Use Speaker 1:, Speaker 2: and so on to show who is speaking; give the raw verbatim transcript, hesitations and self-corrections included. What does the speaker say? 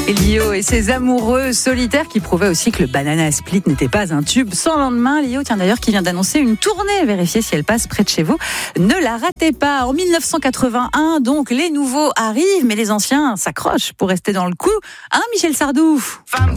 Speaker 1: Lio et ses amoureux solitaires qui prouvaient aussi que le Banana Split n'était pas un tube sans lendemain. Lio, tiens d'ailleurs, qui vient d'annoncer une tournée. Vérifiez si elle passe près de chez vous. Ne la ratez pas. En mille neuf cent quatre-vingt-un, donc, les nouveaux arrivent, mais les anciens s'accrochent pour rester dans le coup. Hein, Michel Sardou?
Speaker 2: Femme